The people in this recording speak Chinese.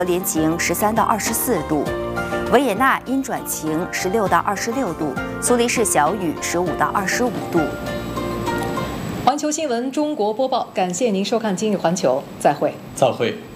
连晴13到24度，维也纳阴转晴16到26度，苏黎世小雨15到25度。 环球新闻中国播报，感谢您收看今日环球，再会。 再会。